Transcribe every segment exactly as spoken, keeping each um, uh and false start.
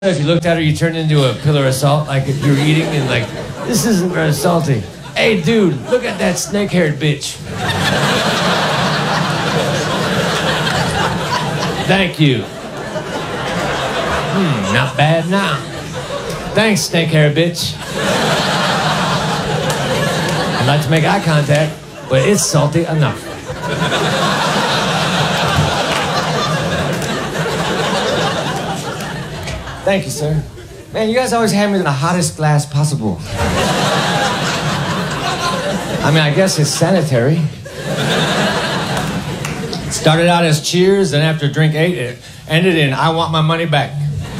If you looked at her, you turned into a pillar of salt, like if you were eating and like, this isn't very salty. Hey, dude, look at that snake-haired bitch. Thank you. Hmm, not bad now. Thanks, snake-haired bitch. I'd like to make eye contact, but it's salty enough. Thank you, sir. Man, you guys always have me in the hottest glass possible. I mean, I guess it's sanitary. Started out as cheers, and after drink eight, it ended in I want my money back.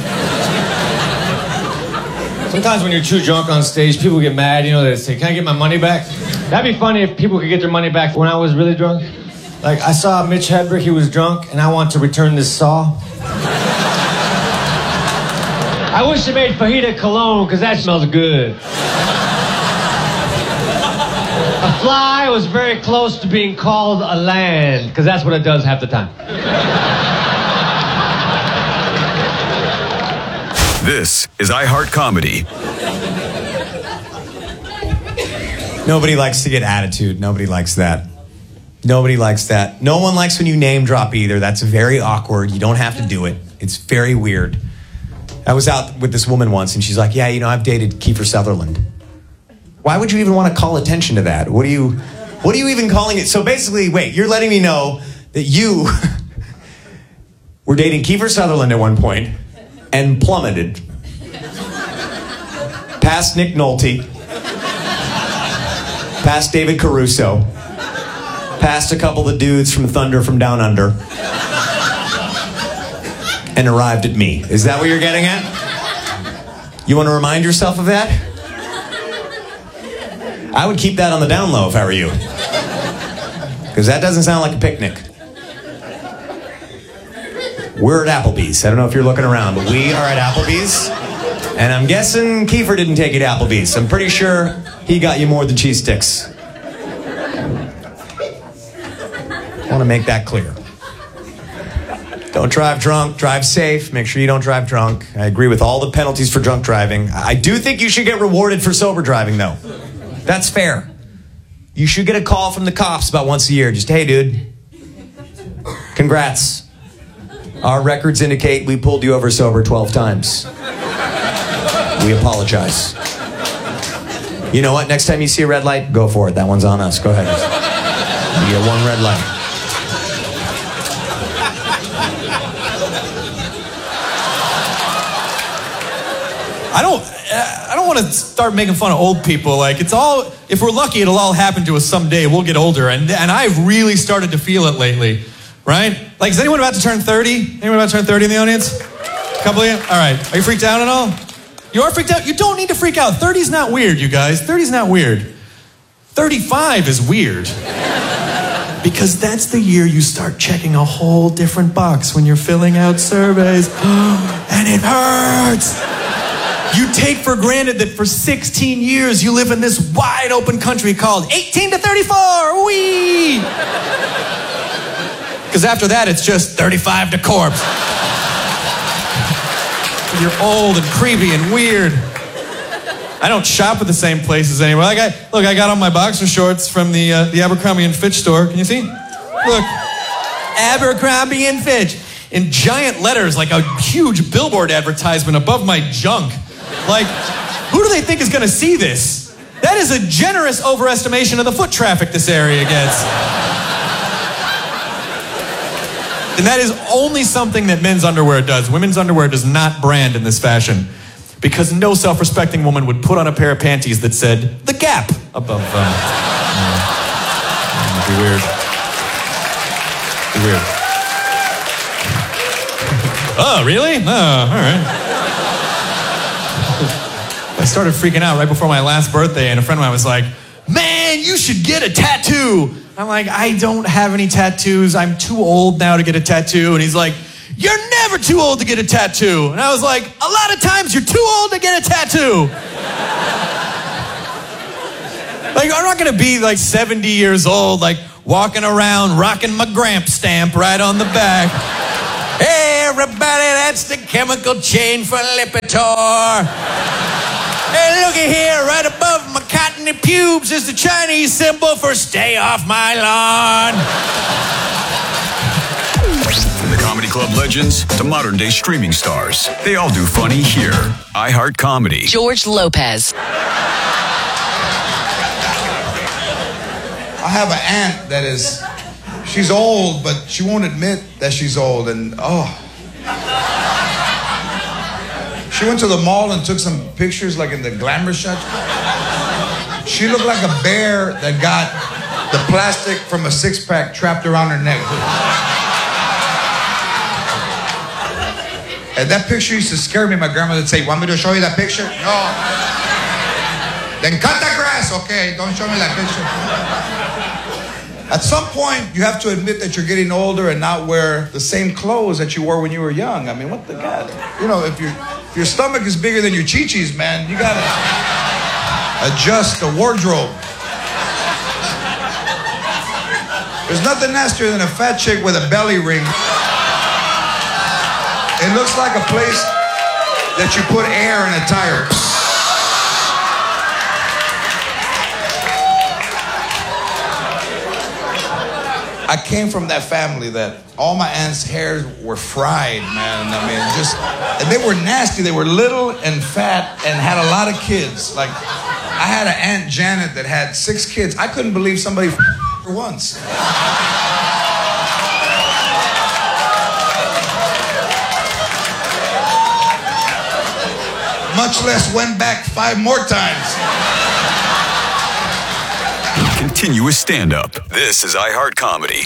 Sometimes when you're too drunk on stage, people get mad, you know, they say, can I get my money back? That'd be funny if people could get their money back when I was really drunk. Like, I saw Mitch Hedberg, he was drunk, and I want to return this saw. I wish they made fajita cologne, because that smells good. A fly was very close to being called a land, because that's what it does half the time. This is iHeart Comedy. Nobody likes to get attitude. Nobody likes that. Nobody likes that. No one likes when you name drop either. That's very awkward. You don't have to do it. It's very weird. I was out with this woman once, and she's like, yeah, you know, I've dated Kiefer Sutherland. Why would you even want to call attention to that? What are you, what are you even calling it? So basically, wait, you're letting me know that you were dating Kiefer Sutherland at one point and plummeted past Nick Nolte, past David Caruso, past a couple of dudes from Thunder from Down Under, and arrived at me. Is that what you're getting at? You want to remind yourself of that? I would keep that on the down low if I were you. Because that doesn't sound like a picnic. We're at Applebee's. I don't know if you're looking around, but we are at Applebee's. And I'm guessing Kiefer didn't take you to Applebee's. I'm pretty sure he got you more than cheese sticks. I want to make that clear. Don't drive drunk, drive safe, make sure you don't drive drunk. I agree with all the penalties for drunk driving. I do think you should get rewarded for sober driving, though. That's fair. You should get a call from the cops about once a year. Just, hey, dude, congrats. Our records indicate we pulled you over sober twelve times. We apologize. You know what? Next time you see a red light, go for it. That one's on us. Go ahead. You get one red light. I don't, I don't want to start making fun of old people. Like, it's all, if we're lucky, it'll all happen to us someday. We'll get older. And, and I've really started to feel it lately, right? Like, is anyone about to turn thirty? Anyone about to turn thirty in the audience? A couple of you? All right. Are you freaked out at all? You are freaked out? You don't need to freak out. thirty's not weird, you guys. thirty's not weird. thirty-five is weird. Because that's the year you start checking a whole different box when you're filling out surveys. And it hurts. You take for granted that for sixteen years you live in this wide open country called eighteen to thirty-four, wee! Because after that it's just thirty-five to corpse. You're old and creepy and weird. I don't shop at the same places anymore. Like I, look, I got on my boxer shorts from the, uh, the Abercrombie and Fitch store. Can you see? Look, Abercrombie and Fitch. In giant letters, like a huge billboard advertisement above my junk. Like, who do they think is going to see this? That is a generous overestimation of the foot traffic this area gets. And that is only something that men's underwear does. Women's underwear does not brand in this fashion. Because no self-respecting woman would put on a pair of panties that said, The Gap, above them. It'd be weird. It'd be weird. Oh, really? Oh, all right. I started freaking out right before my last birthday, and a friend of mine was like, man, you should get a tattoo. I'm like, I don't have any tattoos. I'm too old now to get a tattoo. And he's like, you're never too old to get a tattoo. And I was like, a lot of times you're too old to get a tattoo. Like, I'm not going to be like seventy years old, like walking around rocking my Gramp stamp right on the back. Hey, everybody, that's the chemical chain for Lipitor. Hey, looky here, right above my cottony pubes is the Chinese symbol for stay off my lawn. From the Comedy Club legends to modern day streaming stars, they all do funny here. iHeart Comedy. George Lopez. I have an aunt that is, she's old, but she won't admit that she's old. And oh, she went to the mall and took some pictures, like in the glamour shot. She looked like a bear that got the plastic from a six-pack trapped around her neck. And that picture used to scare me. My grandmother would say, "Want me to show you that picture?" No. Then cut the grass. Okay, don't show me that picture. At some point, you have to admit that you're getting older and not wear the same clothes that you wore when you were young. I mean, what the God? You know, if, your if your stomach is bigger than your chi-chis, man, you gotta adjust the wardrobe. There's nothing nastier than a fat chick with a belly ring. It looks like a place that you put air in a tire. I came from that family that all my aunt's hairs were fried, man. I mean, just, and they were nasty. They were little and fat and had a lot of kids. Like, I had an Aunt Janet that had six kids. I couldn't believe somebody f***ed her once. Much less went back five more times. Continuous stand-up. This is iHeart Comedy.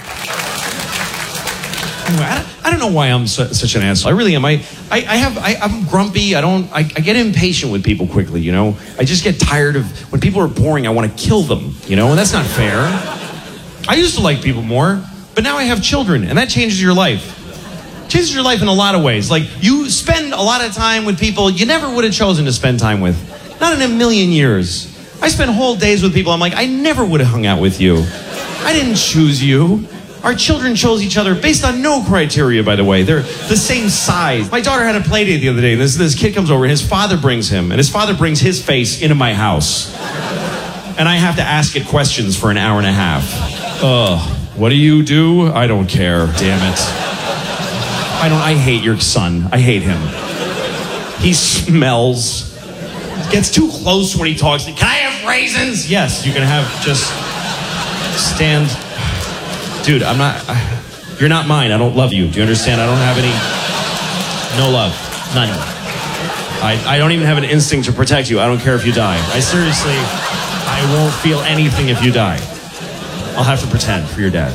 I don't, I don't know why I'm su- such an asshole. I really am. I, I, I have, I, I'm grumpy. I don't, I, I get impatient with people quickly, you know? I just get tired of, when people are boring, I want to kill them, you know? And that's not fair. I used to like people more, but now I have children, and that changes your life. Changes your life in a lot of ways. Like, you spend a lot of time with people you never would have chosen to spend time with. Not in a million years. I spend whole days with people I'm like, I never would have hung out with you. I didn't choose you. Our children chose each other based on no criteria, by the way. They're the same size. My daughter had a play date the other day. This, this kid comes over, and his father brings him. And his father brings his face into my house. And I have to ask it questions for an hour and a half. Ugh, what do you do? I don't care, damn it. I don't, I hate your son. I hate him. He smells. Gets too close when he talks. Can I have raisins? Yes, you can have, just stand. Dude, I'm not, I, you're not mine. I don't love you. Do you understand? I don't have any, no love. None. I, I don't even have an instinct to protect you. I don't care if you die. I seriously, I won't feel anything if you die. I'll have to pretend for your dad.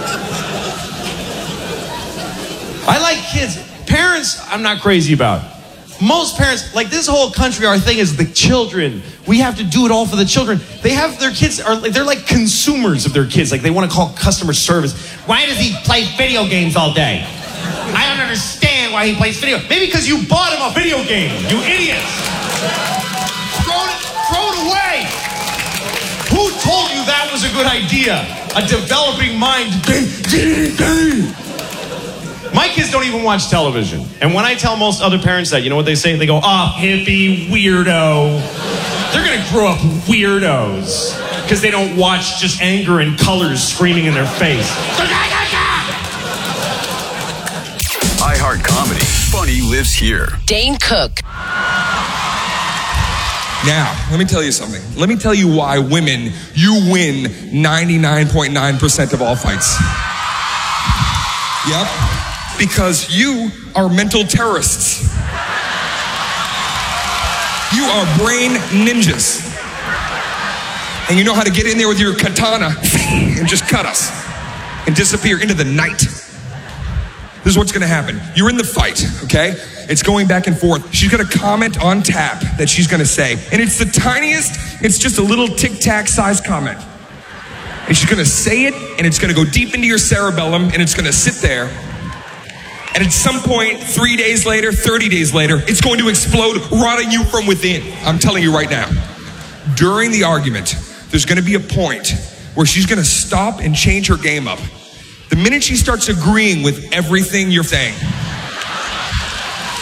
I like kids. Parents, I'm not crazy about. Most parents, like this whole country, our thing is the children. We have to do it all for the children. They have their kids, are they're like consumers of their kids. Like they want to call customer service. Why does he play video games all day? I don't understand why he plays video. Maybe because you bought him a video game, you idiots. Throw it, throw it away. Who told you that was a good idea? A developing mind. My kids don't even watch television. And when I tell most other parents that, you know what they say? They go, oh, hippie, weirdo. They're going to grow up weirdos because they don't watch just anger and colors screaming in their face. iHeart Comedy. Funny lives here. Dane Cook. Now, let me tell you something. Let me tell you why women, you win ninety-nine point nine percent of all fights. Yep. Because you are mental terrorists. You are brain ninjas. And you know how to get in there with your katana and just cut us and disappear into the night. This is what's gonna happen. You're in the fight, okay? It's going back and forth. She's gonna comment on tap that she's gonna say. And it's the tiniest, it's just a little tic-tac size comment. And she's gonna say it, and it's gonna go deep into your cerebellum, and it's gonna sit there. And at some point, three days later, thirty days later, it's going to explode, rotting you from within. I'm telling you right now. During the argument, there's going to be a point where she's going to stop and change her game up. The minute she starts agreeing with everything you're saying,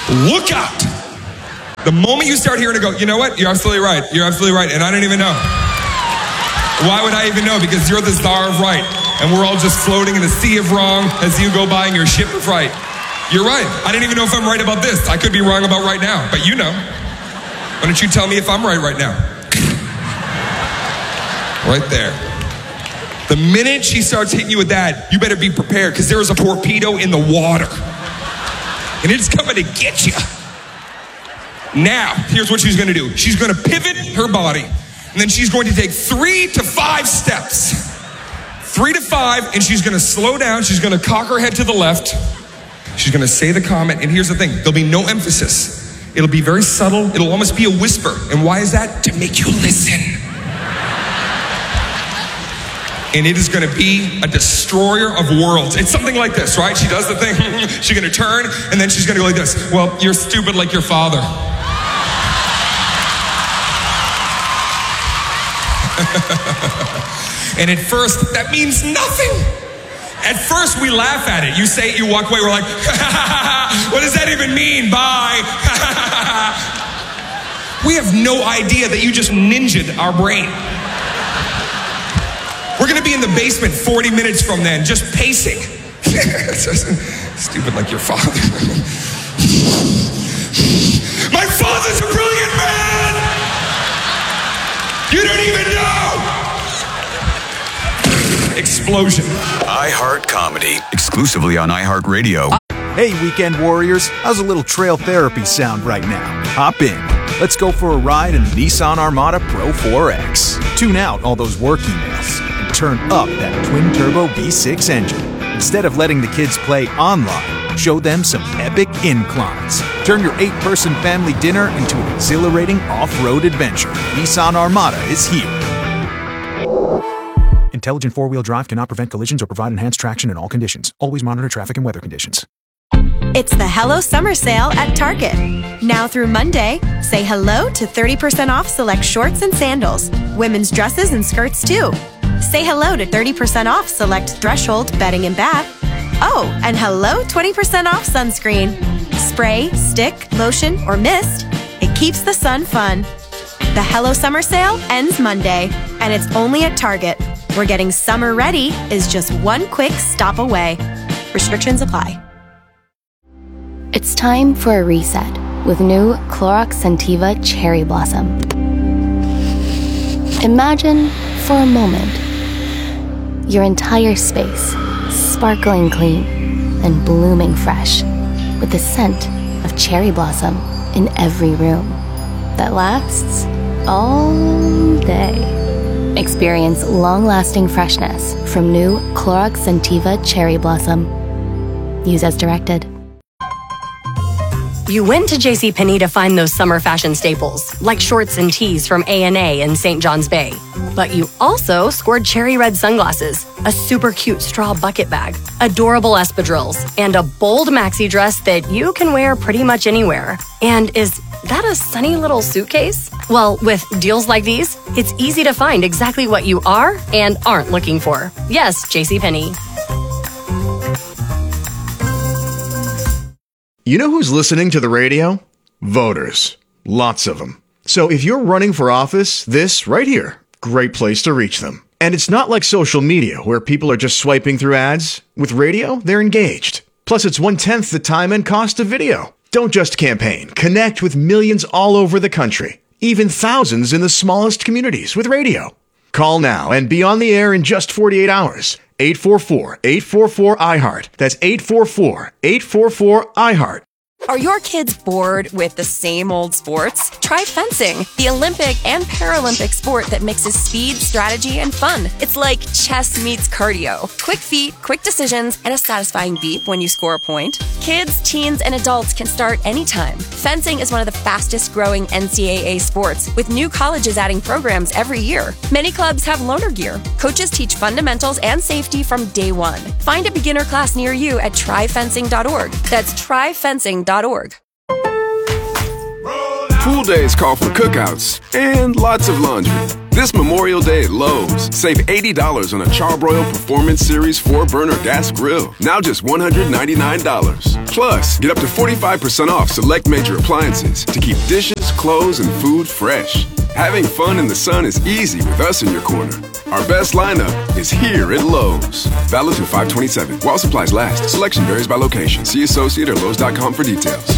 look out. The moment you start hearing it go, you know what? You're absolutely right. You're absolutely right. And I didn't even know. Why would I even know? Because you're the czar of right. And we're all just floating in a sea of wrong as you go by in your ship of right. You're right. I didn't even know if I'm right about this. I could be wrong about right now. But you know. Why don't you tell me if I'm right right now? Right there. The minute she starts hitting you with that, you better be prepared because there is a torpedo in the water. And it's coming to get you. Now, here's what she's going to do. She's going to pivot her body, and then she's going to take three to five steps. Three to five, and she's going to slow down. She's going to cock her head to the left. She's going to say the comment, and here's the thing. There'll be no emphasis. It'll be very subtle. It'll almost be a whisper. And why is that? To make you listen. And it is going to be a destroyer of worlds. It's something like this, right? She does the thing. She's going to turn, and then she's going to go like this. Well, you're stupid like your father. And at first, that means nothing. At first, we laugh at it. You say it, you walk away, we're like, what does that even mean? Bye. We have no idea that you just ninja'd our brain. We're gonna be in the basement forty minutes from then, just pacing. Stupid like your father. My father's a brilliant man! You don't even know! Explosion. iHeart Comedy, exclusively on iHeartRadio. Hey, weekend warriors, how's a little trail therapy sound right now? Hop in. Let's go for a ride in the Nissan Armada Pro four X. Tune out all those work emails and turn up that twin-turbo V six engine. Instead of letting the kids play online, show them some epic inclines. Turn your eight-person family dinner into an exhilarating off-road adventure. Nissan Armada is here. Intelligent four-wheel drive cannot prevent collisions or provide enhanced traction in all conditions. Always monitor traffic and weather conditions. It's the Hello Summer Sale at Target. Now through Monday, say hello to thirty percent off select shorts and sandals, women's dresses and skirts too. Say hello to thirty percent off select Threshold bedding and bath. Oh, and hello twenty percent off sunscreen. Spray, stick, lotion, or mist. It keeps the sun fun. The Hello Summer Sale ends Monday, and it's only at Target, where getting summer ready is just one quick stop away. Restrictions apply. It's time for a reset with new Clorox Scentiva Cherry Blossom. Imagine, for a moment, your entire space sparkling clean and blooming fresh with the scent of cherry blossom in every room that lasts all day. Experience long-lasting freshness from new Clorox Scentiva Cherry Blossom. Use as directed. You went to JCPenney to find those summer fashion staples, like shorts and tees from A and A in Saint John's Bay. But you also scored cherry red sunglasses, a super cute straw bucket bag, adorable espadrilles, and a bold maxi dress that you can wear pretty much anywhere. And is that a sunny little suitcase? Well, with deals like these, it's easy to find exactly what you are and aren't looking for. Yes, JCPenney. You know who's listening to the radio? Voters. Lots of them. So if you're running for office, this right here, great place to reach them. And it's not like social media where people are just swiping through ads. With radio, they're engaged. Plus, it's one-tenth the time and cost of video. Don't just campaign. Connect with millions all over the country. Even thousands in the smallest communities with radio. Call now and be on the air in just forty-eight hours. eight four four, eight four four, I heart. That's eight four four, eight four four, I heart. Are your kids bored with the same old sports? Try fencing, the Olympic and Paralympic sport that mixes speed, strategy, and fun. It's like chess meets cardio. Quick feet, quick decisions, and a satisfying beep when you score a point. Kids, teens, and adults can start anytime. Fencing is one of the fastest growing N C double A sports, with new colleges adding programs every year. Many clubs have loaner gear. Coaches teach fundamentals and safety from day one. Find a beginner class near you at try fencing dot org. That's try fencing dot org. School days call for cookouts and lots of laundry. This Memorial Day at Lowe's, save eighty dollars on a Charbroil Performance Series four burner gas grill. Now just one hundred ninety-nine dollars. Plus, get up to forty-five percent off select major appliances to keep dishes, clothes, and food fresh. Having fun in the sun is easy with us in your corner. Our best lineup is here at Lowe's. Valid through five twenty-seven. While supplies last. Selection varies by location. See associate or Lowe's dot com for details.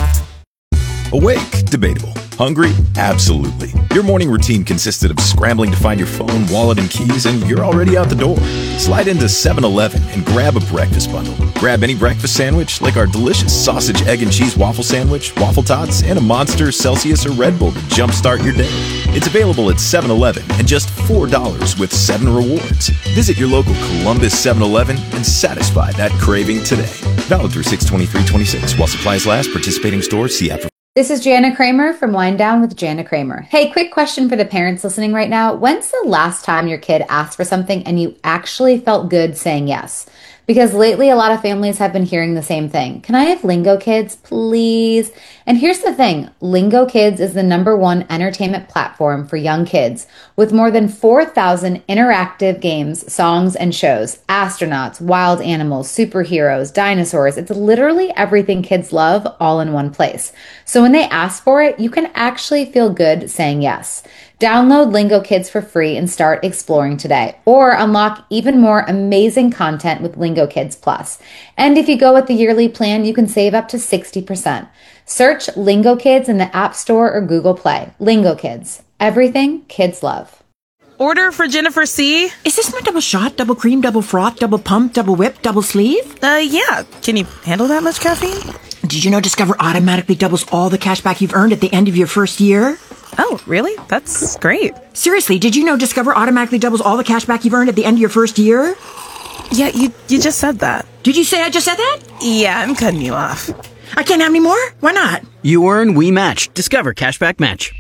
Awake? Debatable. Hungry? Absolutely. Your morning routine consisted of scrambling to find your phone, wallet, and keys, and you're already out the door. Slide into seven eleven and grab a breakfast bundle. Grab any breakfast sandwich, like our delicious sausage, egg, and cheese waffle sandwich, waffle tots, and a Monster, Celsius, or Red Bull to jumpstart your day. It's available at seven eleven and just four dollars with seven rewards. Visit your local Columbus seven eleven and satisfy that craving today. Valid through six twenty-three twenty-six. While supplies last, participating stores, see app for. This is Jana Kramer from Wind Down with Jana Kramer. Hey, quick question for the parents listening right now. When's the last time your kid asked for something and you actually felt good saying yes? Because lately a lot of families have been hearing the same thing. Can I have Lingo Kids, please? And here's the thing. Lingo Kids is the number one entertainment platform for young kids with more than four thousand interactive games, songs, and shows. Astronauts, wild animals, superheroes, dinosaurs. It's literally everything kids love all in one place. So when they ask for it, you can actually feel good saying yes. Download Lingo Kids for free and start exploring today. Or unlock even more amazing content with Lingo Kids Plus. And if you go with the yearly plan, you can save up to sixty percent. Search Lingo Kids in the App Store or Google Play. Lingo Kids. Everything kids love. Order for Jennifer C. Is this my double shot, double cream, double froth, double pump, double whip, double sleeve? Uh, yeah. Can you handle that much caffeine? Did you know Discover automatically doubles all the cash back you've earned at the end of your first year? Oh, really? That's great. Seriously, did you know Discover automatically doubles all the cash back you've earned at the end of your first year? Yeah, you you just said that. Did you say I just said that? Yeah, I'm cutting you off. I can't have any more? Why not? You earn, we match. Discover Cashback Match.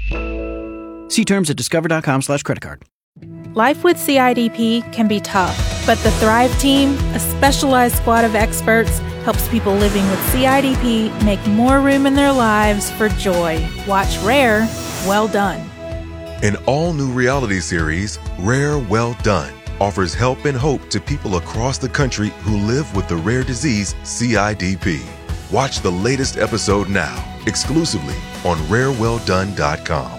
See terms at discover.com slash credit card. Life with C I D P can be tough, but the Thrive Team, a specialized squad of experts, helps people living with C I D P make more room in their lives for joy. Watch Rare, Well Done. An all-new reality series, Rare Well Done, offers help and hope to people across the country who live with the rare disease C I D P. Watch the latest episode now, exclusively on rare well done dot com.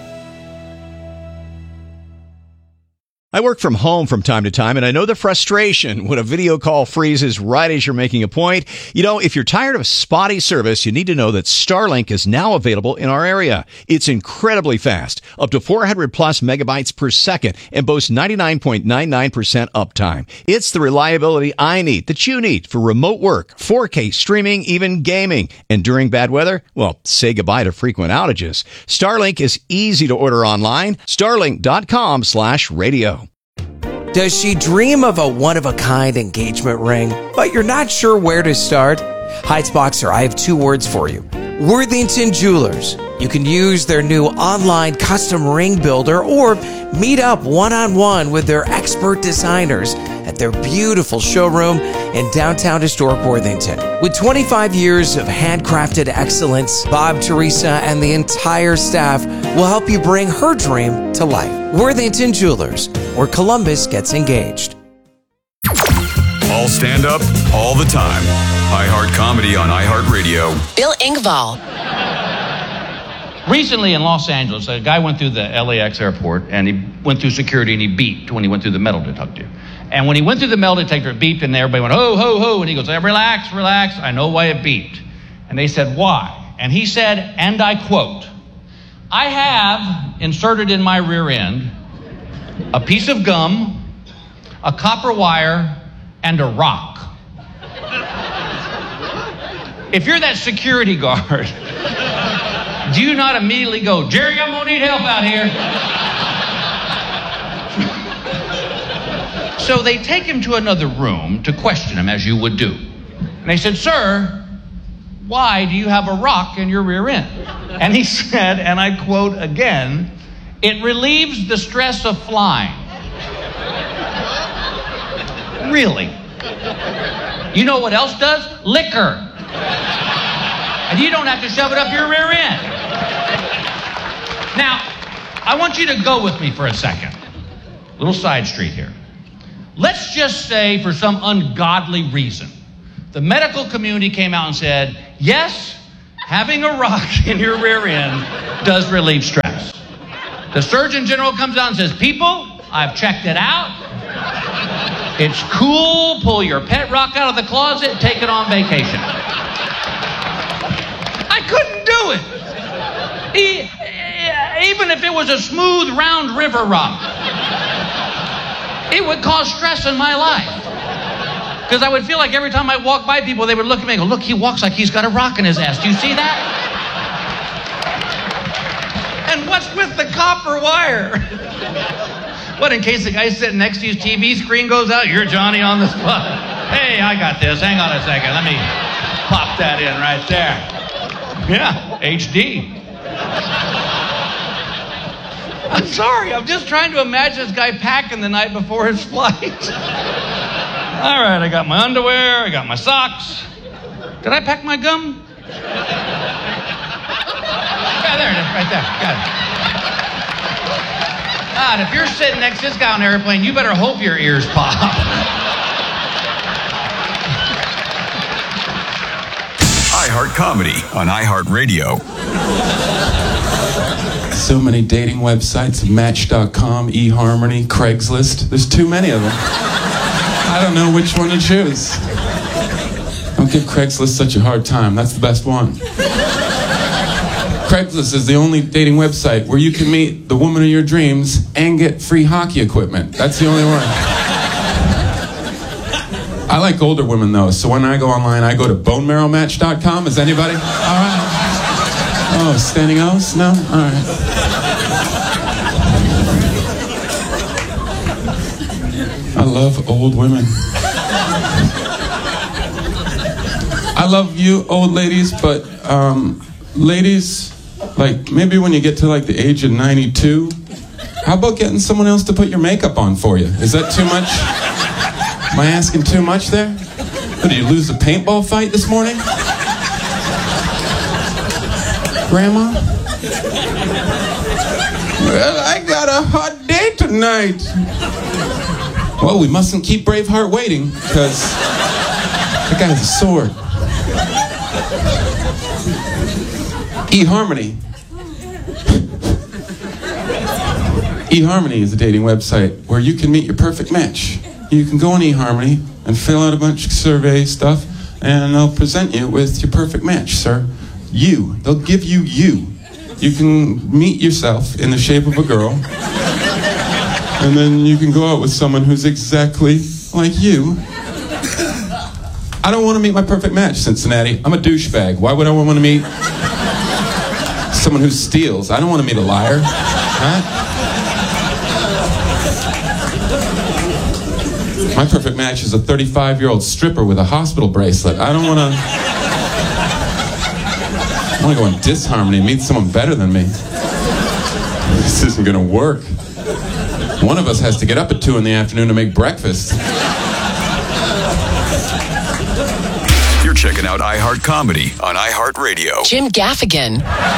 I work from home from time to time, and I know the frustration when a video call freezes right as you're making a point. You know, if you're tired of spotty service, you need to know that Starlink is now available in our area. It's incredibly fast, up to four hundred plus megabytes per second, and boasts ninety-nine point nine nine percent uptime. It's the reliability I need, that you need, for remote work, four K streaming, even gaming. And during bad weather, well, say goodbye to frequent outages. Starlink is easy to order online. Starlink.com slash radio. Does she dream of a one-of-a-kind engagement ring, but you're not sure where to start? Heights Boxer, I have two words for you. Worthington Jewelers. You can use their new online custom ring builder or meet up one-on-one with their expert designers at their beautiful showroom in downtown historic Worthington. With twenty-five years of handcrafted excellence, Bob, Teresa, and the entire staff will help you bring her dream to life. Worthington Jewelers, where Columbus gets engaged. All stand up, all the time. iHeart Comedy on iHeartRadio. Bill Engvall. Recently in Los Angeles, a guy went through the L A X airport and he went through security and he beeped when he went through the metal detector. And when he went through the metal detector, it beeped and everybody went, ho, ho, ho. And he goes, hey, relax, relax. I know why it beeped. And they said, why? And he said, and I quote, I have inserted in my rear end a piece of gum, a copper wire, and a rock. If you're that security guard, do you not immediately go, Jerry, I'm gonna need help out here? So they take him to another room to question him, as you would do. And they said, sir, why do you have a rock in your rear end? And he said, and I quote again, it relieves the stress of flying. Really? You know what else does? Liquor. And you don't have to shove it up your rear end. Now, I want you to go with me for a second. Little side street here. Let's just say, for some ungodly reason, the medical community came out and said, yes, having a rock in your rear end does relieve stress. The Surgeon General comes out and says, people, I've checked it out. It's cool. Pull your pet rock out of the closet, take it on vacation. I couldn't do it. He, even if it was a smooth, round river rock, it would cause stress in my life. Because I would feel like every time I walk by people, they would look at me and go, look, he walks like he's got a rock in his ass. Do you see that? And what's with the copper wire? What, in case the guy sitting next to his T V screen goes out, you're Johnny on the spot. Hey, I got this. Hang on a second. Let me pop that in right there. Yeah, H D. I'm sorry. I'm just trying to imagine this guy packing the night before his flight. All right, I got my underwear. I got my socks. Did I pack my gum? Yeah, there it is, right there. Got it. God, if you're sitting next to this guy on an airplane, you better hope your ears pop. iHeart Comedy on iHeartRadio. So many dating websites, Match dot com, eHarmony, Craigslist. There's too many of them. I don't know which one to choose. Don't give Craigslist such a hard time. That's the best one. Craigslist is the only dating website where you can meet the woman of your dreams and get free hockey equipment. That's the only one. I like older women, though, so when I go online, I go to bone marrow match dot com. Is anybody? All right. Oh, standing O's? No? All right. I love old women. I love you, old ladies, but, um, ladies, like, maybe when you get to, like, the age of ninety-two, how about getting someone else to put your makeup on for you? Is that too much? Am I asking too much there? What, did you lose a paintball fight this morning? Grandma? Well, I got a hot day tonight. Well, we mustn't keep Braveheart waiting, because the guy has a sword. eHarmony. eHarmony is a dating website where you can meet your perfect match. You can go on eHarmony and fill out a bunch of survey stuff, and they'll present you with your perfect match, sir. You. They'll give you you. You can meet yourself in the shape of a girl, and then you can go out with someone who's exactly like you. I don't want to meet my perfect match, Cincinnati. I'm a douchebag. Why would I want to meet someone who steals? I don't want to meet a liar. Huh? My perfect match is a thirty-five-year-old stripper with a hospital bracelet. I don't want to... I want to go in disharmony and meet someone better than me. This isn't going to work. One of us has to get up at two in the afternoon to make breakfast. You're checking out iHeart Comedy on iHeartRadio. Jim Gaffigan.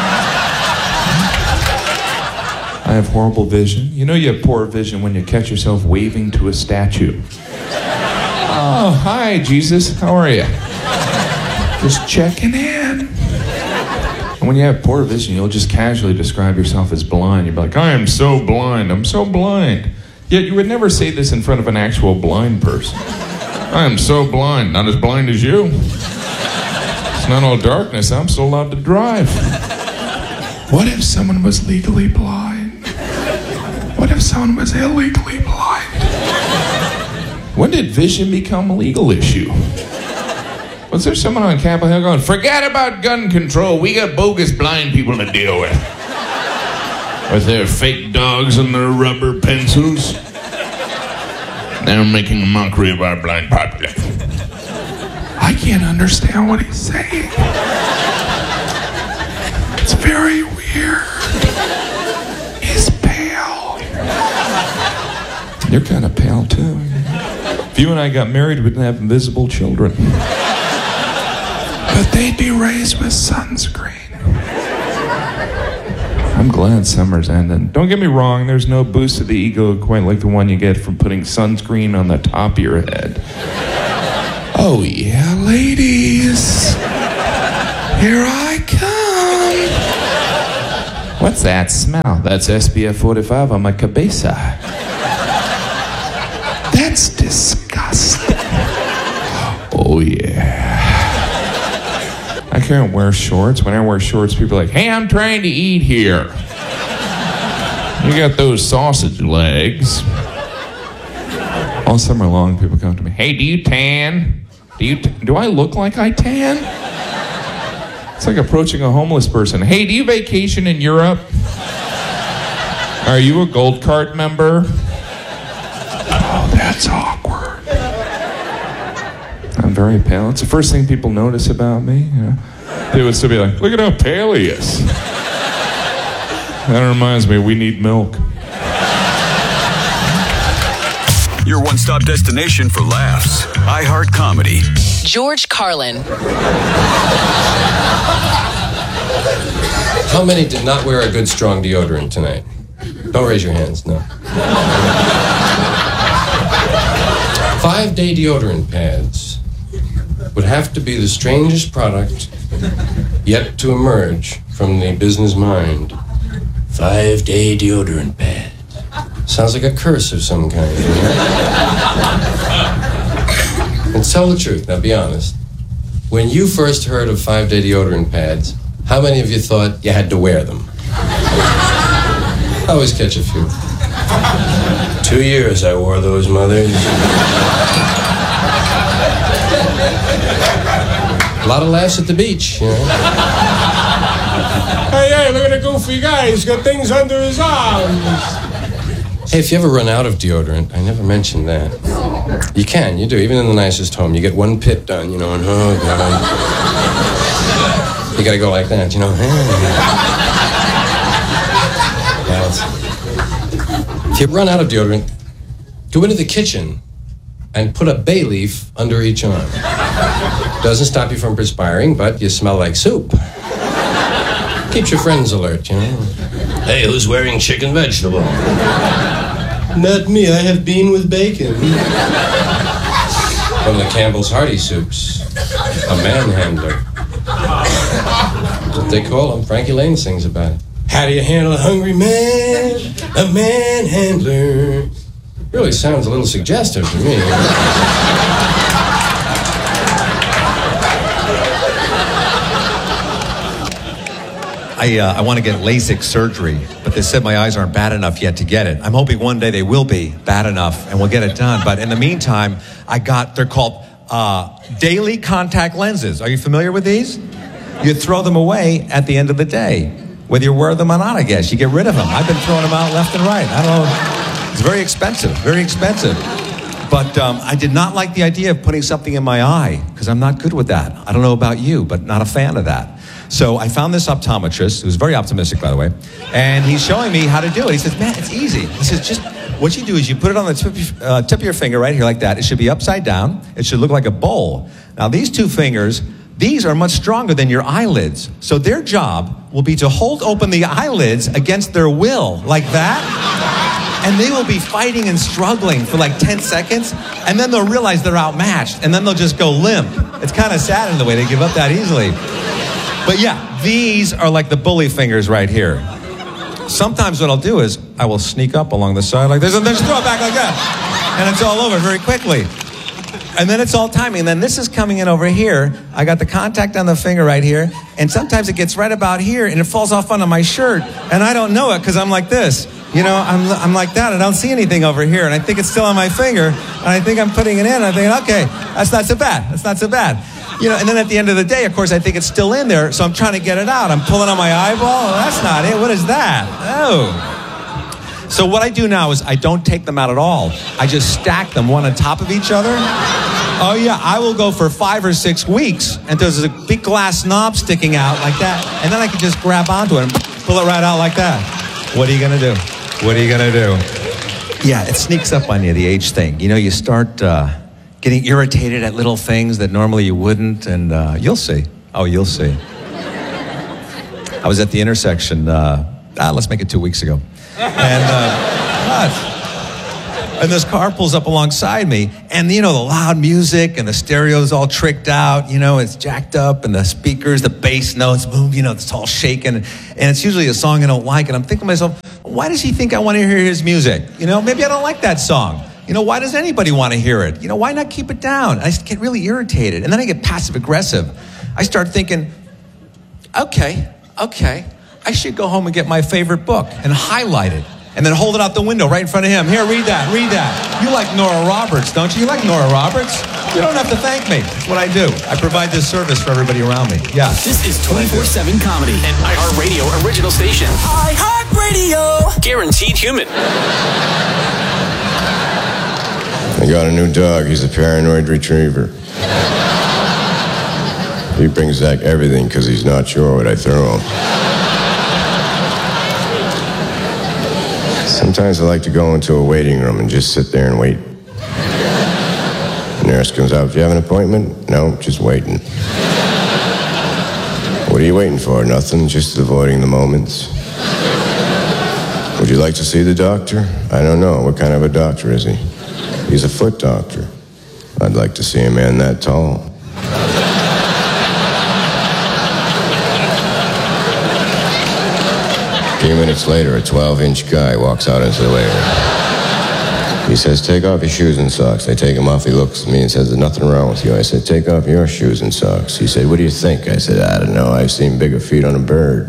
I have horrible vision. You know you have poor vision when you catch yourself waving to a statue. Oh, hi, Jesus. How are you? Just checking in. And when you have poor vision, you'll just casually describe yourself as blind. You'll be like, I am so blind. I'm so blind. Yet you would never say this in front of an actual blind person. I am so blind. Not as blind as you. It's not all darkness. I'm still allowed to drive. What if someone was legally blind? What if someone was illegally blind? When did vision become a legal issue? Was there someone on Capitol Hill going, forget about gun control, we got bogus blind people to deal with? With their fake dogs and their rubber pencils? They're making a mockery of our blind population. I can't understand what he's saying. It's very weird. He's pale. You're kind of pale, too. If you and I got married, we'd have invisible children. But they'd be raised with sunscreen. I'm glad summer's ending. Don't get me wrong, there's no boost to the ego quite like the one you get from putting sunscreen on the top of your head. Oh yeah, ladies. Here I come. What's that smell? That's S P F forty-five on my cabeza. That's disgusting. Oh yeah. I can't wear shorts. When I wear shorts, people are like, hey, I'm trying to eat here. You got those sausage legs. All summer long, people come to me, hey, do you tan? Do you? T- do I look like I tan? It's like approaching a homeless person. Hey, do you vacation in Europe? Are you a Gold Card member? Oh, that's awkward. I'm very pale. It's the first thing people notice about me. You know? They would still be like, look at how pale he is. That reminds me, we need milk. Your one-stop destination for laughs. iHeart Comedy. George Carlin. How many did not wear a good strong deodorant tonight? Don't raise your hands, no. Five-day deodorant pads would have to be the strangest product yet to emerge from the business mind. Five-day deodorant pad. Sounds like a curse of some kind. And tell the truth, now be honest. When you first heard of five-day deodorant pads, how many of you thought you had to wear them? I always catch a few. Two years I wore those mothers. A lot of laughs at the beach, you know. Hey, hey, look at the goofy guy. He's got things under his arms. Hey, if you ever run out of deodorant, I never mentioned that. You can, you do. Even in the nicest home, you get one pit done, you know, and oh, God. You gotta go like that, you know. Well, if you run out of deodorant, go into the kitchen and put a bay leaf under each arm. Doesn't stop you from perspiring, but you smell like soup. Keeps your friends alert, you know. Hey, who's wearing chicken vegetable? Not me, I have bean with bacon. One of the Campbell's Hearty soups. A manhandler. That's what they call him. Frankie Lane sings about it. How do you handle a hungry man? A manhandler. Really sounds a little suggestive to me. I, uh, I want to get LASIK surgery, but they said my eyes aren't bad enough yet to get it. I'm hoping one day they will be bad enough and we'll get it done. But in the meantime, I got, they're called uh, daily contact lenses. Are you familiar with these? You throw them away at the end of the day, whether you wear them or not, I guess. You get rid of them. I've been throwing them out left and right. I don't know. It's very expensive, very expensive. But um, I did not like the idea of putting something in my eye because I'm not good with that. I don't know about you, but not a fan of that. So I found this optometrist, who's very optimistic, by the way, and he's showing me how to do it. He says, man, it's easy. He says, just what you do is you put it on the tip of, uh, tip of your finger right here like that. It should be upside down. It should look like a bowl. Now, these two fingers, these are much stronger than your eyelids. So their job will be to hold open the eyelids against their will, like that. And they will be fighting and struggling for like ten seconds, and then they'll realize they're outmatched, and then they'll just go limp. It's kind of sad in the way they give up that easily. But yeah, these are like the bully fingers right here. Sometimes what I'll do is I will sneak up along the side like this and then just throw it back like that. And it's all over very quickly. And then it's all timing. And then this is coming in over here. I got the contact on the finger right here. And sometimes it gets right about here and it falls off onto my shirt. And I don't know it because I'm like this. You know, I'm I'm like that. I don't see anything over here. And I think it's still on my finger. And I think I'm putting it in. And I'm thinking, okay, that's not so bad. That's not so bad. You know, and then at the end of the day, of course, I think it's still in there. So I'm trying to get it out. I'm pulling on my eyeball. Oh, that's not it. What is that? Oh. So what I do now is I don't take them out at all. I just stack them one on top of each other. Oh, yeah, I will go for five or six weeks, and there's a big glass knob sticking out like that, and then I can just grab onto it and pull it right out like that. What are you going to do? What are you going to do? Yeah, it sneaks up on you, the age thing. You know, you start uh, getting irritated at little things that normally you wouldn't, and uh, you'll see. Oh, you'll see. I was at the intersection uh, Ah, let's make it two weeks ago. And, uh, God. And this car pulls up alongside me, and, you know, the loud music and the stereo's all tricked out, you know, it's jacked up, and the speakers, the bass notes move, you know, it's all shaking, and it's usually a song I don't like, and I'm thinking to myself, why does he think I want to hear his music? You know, maybe I don't like that song. You know, why does anybody want to hear it? You know, why not keep it down? I get really irritated, and then I get passive-aggressive. I start thinking, okay, okay, I should go home and get my favorite book and highlight it. And then hold it out the window right in front of him. Here, read that, read that. You like Nora Roberts, don't you? You like Nora Roberts? You don't have to thank me. That's what I do. I provide this service for everybody around me. Yeah. This is twenty-four seven Comedy, an iHeartRadio original station. iHeartRadio! Guaranteed human. I got a new dog. He's a paranoid retriever. He brings back everything because he's not sure what I throw him. Sometimes I like to go into a waiting room and just sit there and wait. The nurse comes out, do you have an appointment? No, just waiting. What are you waiting for? Nothing, just avoiding the moments. Would you like to see the doctor? I don't know. What kind of a doctor is he? He's a foot doctor. I'd like to see a man that tall. A few minutes later, a twelve-inch guy walks out into the waiting room. He says, take off your shoes and socks. I take them off. He looks at me and says, there's nothing wrong with you. I said, take off your shoes and socks. He said, what do you think? I said, I don't know. I've seen bigger feet on a bird.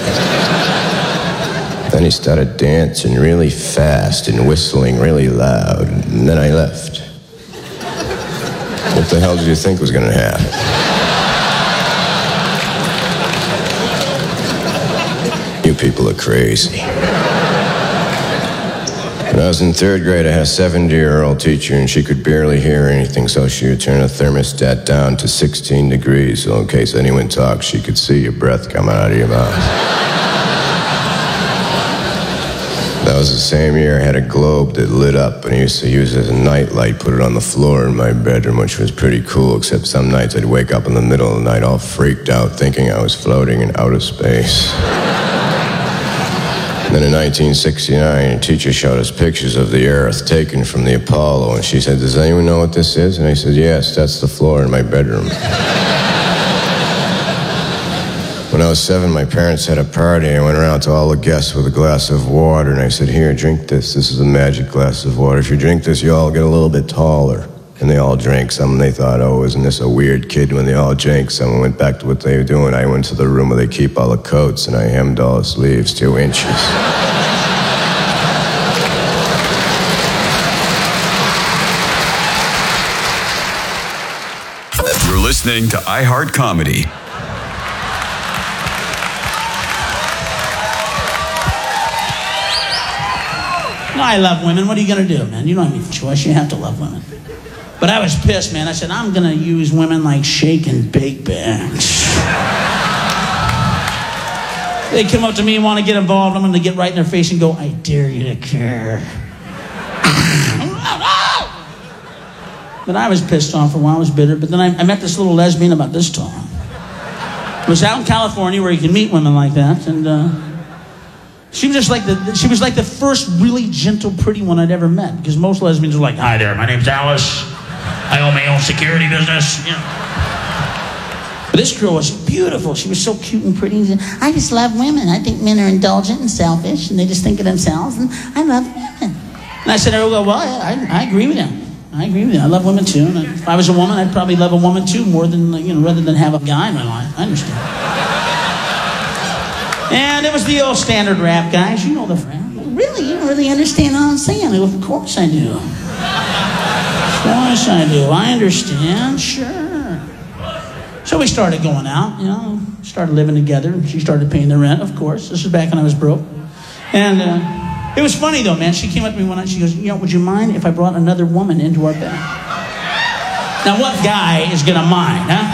Then he started dancing really fast and whistling really loud. And then I left. What the hell did you think was going to happen? You people are crazy. When I was in third grade, I had a seventy-year-old teacher, and she could barely hear anything, so she would turn the thermostat down to sixteen degrees, so in case anyone talked, she could see your breath coming out of your mouth. That was the same year I had a globe that lit up, and I used to use it as a nightlight, put it on the floor in my bedroom, which was pretty cool, except some nights I'd wake up in the middle of the night all freaked out, thinking I was floating in outer space. Then in nineteen sixty-nine, a teacher showed us pictures of the Earth taken from the Apollo, and she said, does anyone know what this is? And I said, yes, that's the floor in my bedroom. When I was seven, my parents had a party. I went around to all the guests with a glass of water, and I said, here, drink this. This is a magic glass of water. If you drink this, you all get a little bit taller. And they all drank some, and they thought, oh, isn't this a weird kid? When they all drank some and went back to what they were doing, I went to the room where they keep all the coats, and I hemmed all the sleeves two inches. You're listening to iHeart Comedy. No, I love women. What are you going to do, man? You don't have any choice. You have to love women. But I was pissed, man. I said, I'm going to use women like shake and bake bags. They come up to me and want to get involved. I'm going to get right in their face and go, I dare you to care. But I was pissed off for a while. I was bitter. But then I, I met this little lesbian about this tall. It was out in California where you can meet women like that. And, uh... She was just like the she was like the first really gentle, pretty one I'd ever met. Because most lesbians are like, hi there, my name's Alice. I own my own security business. You know. But this girl was beautiful. She was so cute and pretty. I just love women. I think men are indulgent and selfish, and they just think of themselves. And I love women. And I said, oh, well, I, I agree with you. I agree with you. I love women too. And if I was a woman, I'd probably love a woman too, more than you know, rather than have a guy in my life. I understand. And it was the old standard rap, guys. You know the rap. Really? You don't really understand what I'm saying? Of course I do. Of course I do. I understand. Sure. So we started going out, you know, started living together. She started paying the rent, of course. This was back when I was broke. And uh, it was funny, though, man. She came up to me one night. She goes, you know, would you mind if I brought another woman into our bed? Now, what guy is going to mind, huh?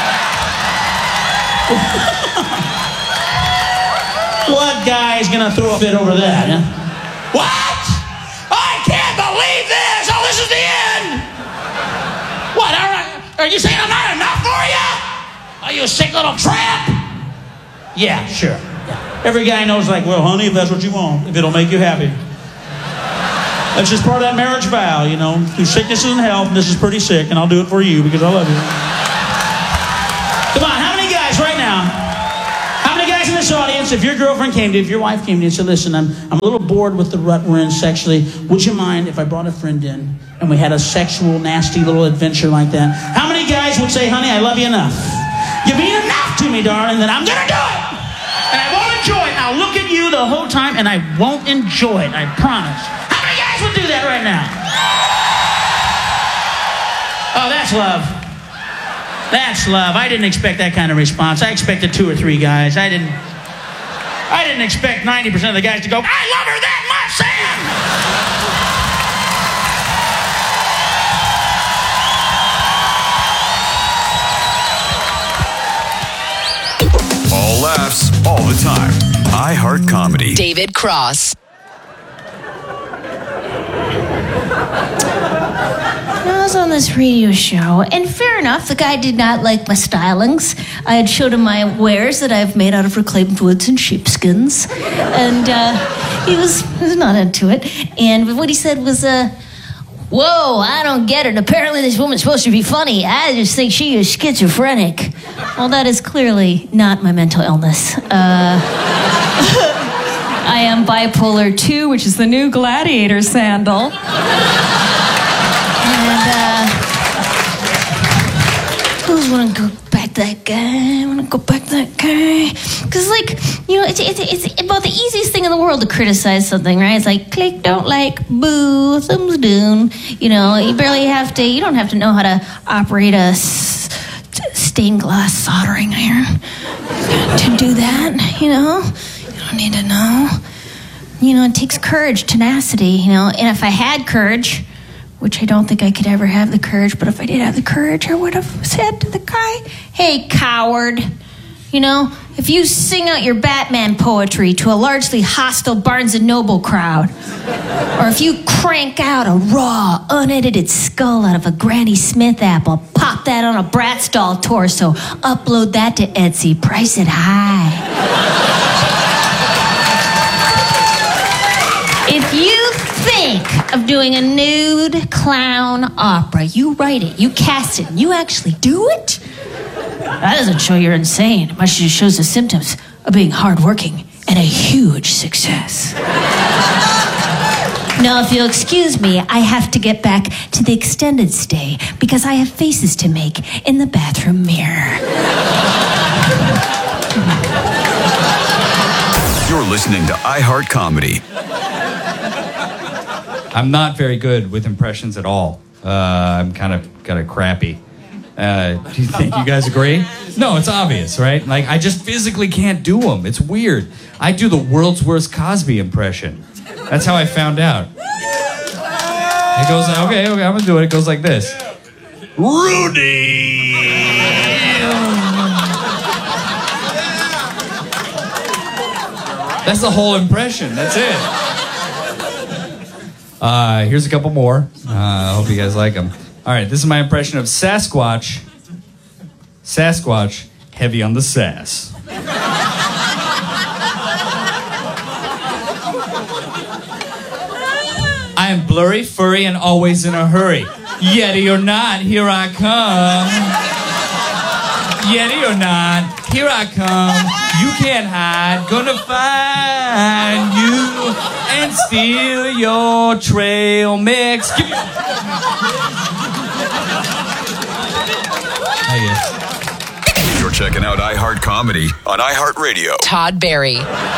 What guy is going to throw a fit over that, huh? What? I can't believe this! Oh, this is the end! What, are, are you saying I'm not enough for you? Are you a sick little tramp? Yeah, sure. Yeah. Every guy knows, like, well, honey, if that's what you want, if it'll make you happy. That's just part of that marriage vow, you know. Through sickness and health, and this is pretty sick, and I'll do it for you because I love you. Come on, how many guys right now? How many guys in this audience, if your girlfriend came to you, if your wife came to you and said, listen, I'm, I'm a little bored with the rut we're in sexually. Would you mind if I brought a friend in and we had a sexual, nasty little adventure like that? How many guys would say, honey, I love you enough? You mean enough to me, darling, that I'm going to do it. And I won't enjoy it. I'll look at you the whole time and I won't enjoy it, I promise. How many guys would do that right now? Oh, that's love. That's love. I didn't expect that kind of response. I expected two or three guys. I didn't I didn't expect ninety percent of the guys to go, I love her that much, Sam! All laughs, all the time. iHeart Comedy. David Cross. I was on this radio show, and fair enough, the guy did not like my stylings. I had showed him my wares that I've made out of reclaimed woods and sheepskins, and uh, he was, he was not into it. And what he said was, uh, whoa, I don't get it. Apparently this woman's supposed to be funny. I just think she is schizophrenic. Well, that is clearly not my mental illness. Uh, I am bipolar two, which is the new gladiator sandal. And, uh, I always want to go back to that guy. I want to go back to that guy. Because, like, you know, it's, it's, it's about the easiest thing in the world to criticize something, right? It's like, click, don't like, boo, thumbs down. You know, you barely have to, you don't have to know how to operate a s- stained glass soldering iron to do that, you know? You don't need to know. You know, it takes courage, tenacity, you know? And if I had courage, which I don't think I could ever have the courage, but if I did have the courage, I would have said to the guy, hey, coward, you know, if you sing out your Batman poetry to a largely hostile Barnes and Noble crowd, or if you crank out a raw, unedited skull out of a Granny Smith apple, pop that on a Bratz doll torso, upload that to Etsy, price it high. If you think of doing a nude clown opera, you write it, you cast it, and you actually do it? That doesn't show you're insane. It much just shows the symptoms of being hardworking and a huge success. Now, if you'll excuse me, I have to get back to the extended stay because I have faces to make in the bathroom mirror. You're listening to iHeart Comedy. I'm not very good with impressions at all. Uh, I'm kind of kind of crappy. Uh, do you think you guys agree? No, it's obvious, right? Like, I just physically can't do them. It's weird. I do the world's worst Cosby impression. That's how I found out. It goes, okay, okay, I'm gonna do it. It goes like this. Rudy! That's the whole impression. That's it. Uh, here's a couple more. Uh, I hope you guys like them. All right, this is my impression of Sasquatch. Sasquatch, heavy on the sass. I am blurry, furry, and always in a hurry. Yeti or not, here I come. Yeti or not, here I come. You can't hide, gonna find you and steal your trail mix. Give me... You're checking out iHeart Comedy on iHeartRadio. Todd Barry.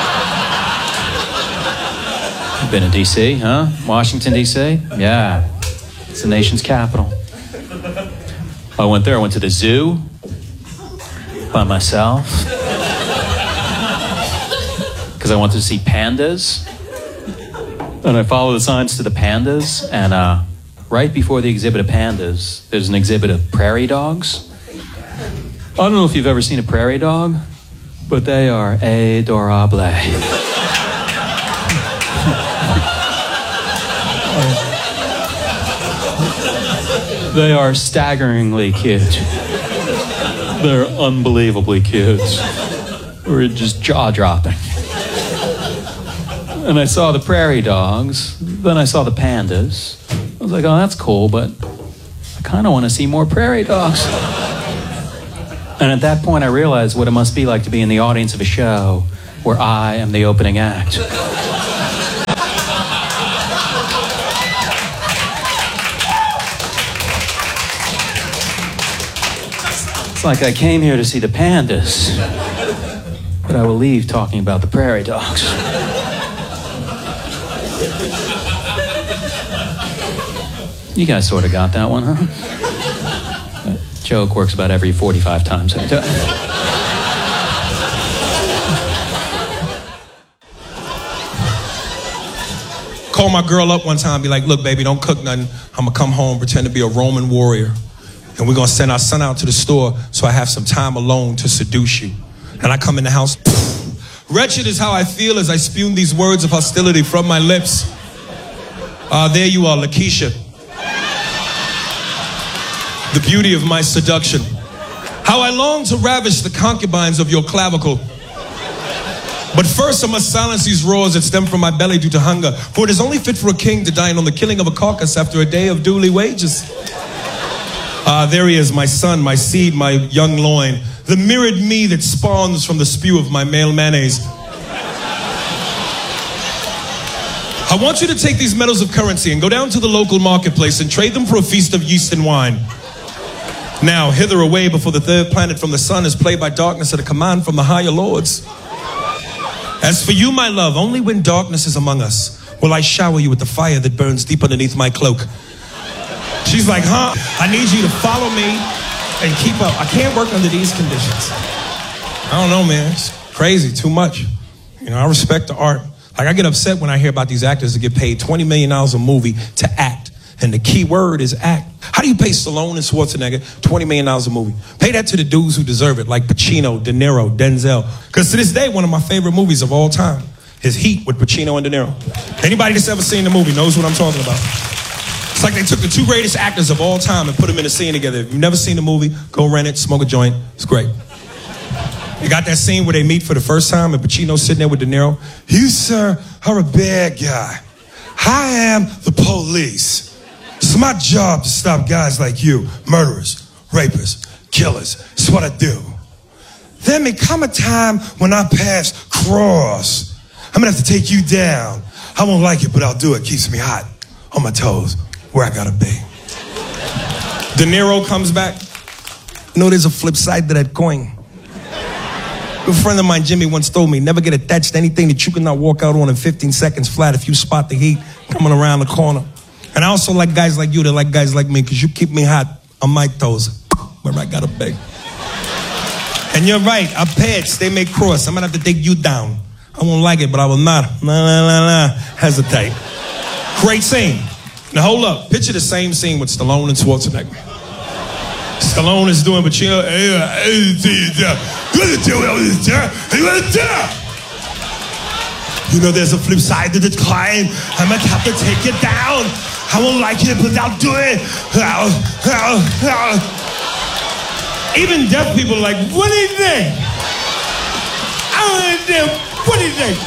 You've been in D C, huh? Washington, D C? Yeah. It's the nation's capital. I went there. I went to the zoo by myself because I wanted to see pandas. And I followed the signs to the pandas. And uh, right before the exhibit of pandas, there's an exhibit of prairie dogs. I don't know if you've ever seen a prairie dog, but they are adorable. They are staggeringly cute. They're unbelievably cute. We're just jaw-dropping. And I saw the prairie dogs. Then I saw the pandas. I was like, oh, that's cool, but I kind of want to see more prairie dogs. And at that point, I realized what it must be like to be in the audience of a show where I am the opening act. It's like I came here to see the pandas, but I will leave talking about the prairie dogs. You guys sort of got that one, huh? That joke works about every forty-five times. Call my girl up one time, be like, look, baby, don't cook nothing. I'm gonna come home, pretend to be a Roman warrior. And we're gonna send our son out to the store so I have some time alone to seduce you. And I come in the house, wretched is how I feel as I spume these words of hostility from my lips. Ah, uh, there you are, Lakeisha. The beauty of my seduction. How I long to ravish the concubines of your clavicle. But first I must silence these roars that stem from my belly due to hunger, for it is only fit for a king to dine on the killing of a carcass after a day of duly wages. Ah, uh, there he is, my son, my seed, my young loin, the mirrored me that spawns from the spew of my male mayonnaise. I want you to take these metals of currency and go down to the local marketplace and trade them for a feast of yeast and wine. Now, hither away before the third planet from the sun is played by darkness at a command from the higher lords. As for you, my love, only when darkness is among us will I shower you with the fire that burns deep underneath my cloak. She's like, huh? I need you to follow me and keep up. I can't work under these conditions. I don't know, man. It's crazy, too much. You know, I respect the art. Like, I get upset when I hear about these actors that get paid twenty million dollars a movie to act. And the key word is act. How do you pay Stallone and Schwarzenegger twenty million dollars a movie? Pay that to the dudes who deserve it, like Pacino, De Niro, Denzel. Because to this day, one of my favorite movies of all time is Heat with Pacino and De Niro. Anybody that's ever seen the movie knows what I'm talking about. It's like they took the two greatest actors of all time and put them in a scene together. If you've never seen the movie, go rent it, smoke a joint. It's great. You got that scene where they meet for the first time and Pacino's sitting there with De Niro. You, sir, are a bad guy. I am the police. It's my job to stop guys like you, murderers, rapists, killers. It's what I do. There may come a time when our paths cross. I'm gonna have to take you down. I won't like it, but I'll do it. Keeps me hot, on my toes, where I gotta be. De Niro comes back. You know, there's a flip side to that coin. A friend of mine, Jimmy, once told me, never get attached to anything that you cannot walk out on in fifteen seconds flat if you spot the heat coming around the corner. And I also like guys like you that like guys like me because you keep me hot on my toes where I gotta be. And you're right, our paths, they may cross. I'm gonna have to take you down. I won't like it, but I will not, nah, nah, nah, nah, hesitate. Great scene. Now hold up, picture the same scene with Stallone and Schwarzenegger. Stallone is doing, but you know, you know, there's a flip side to the coin. I'm gonna have to take it down. I won't like it, but I'll do it. Even deaf people are like, what do you think? I don't understand. What do you think?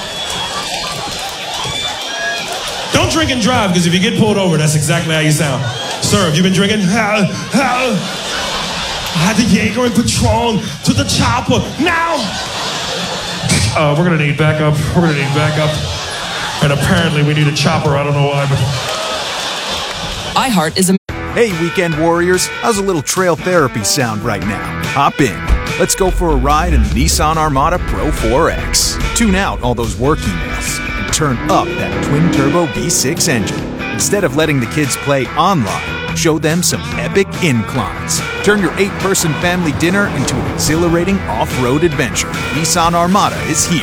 Don't drink and drive, because if you get pulled over, that's exactly how you sound. Sir, have you been drinking? I had the Jaeger and Patron to the chopper. Now! Uh, we're gonna need backup. We're gonna need backup. And apparently we need a chopper. I don't know why, but... iHeart is a... Hey, weekend warriors. How's a little trail therapy sound right now? Hop in. Let's go for a ride in the Nissan Armada Pro four X. Tune out all those work emails and turn up that twin-turbo V six engine. Instead of letting the kids play online, show them some epic inclines. Turn your eight-person family dinner into an exhilarating off-road adventure. Nissan Armada is here.